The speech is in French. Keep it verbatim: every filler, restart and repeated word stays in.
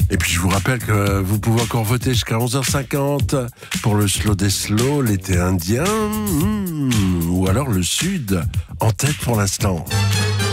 Et puis je vous rappelle que vous pouvez encore voter jusqu'à onze heures cinquante pour le slow des slow, l'été indien, mmh, ou alors le sud, en tête pour l'instant.